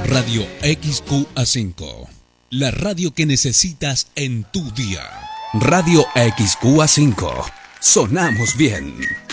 Radio XQA5, la radio que necesitas en tu día. Radio XQA5, sonamos bien.